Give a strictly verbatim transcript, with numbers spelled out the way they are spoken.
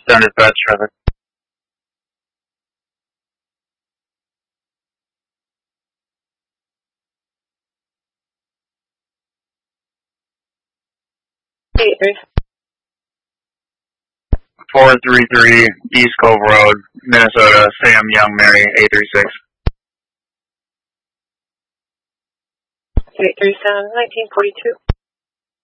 Down dispatch traffic. Eight three. four three three East Cove Road, Minnesota, Sam Young Mary, eight three six. eight three seven, nineteen forty-two.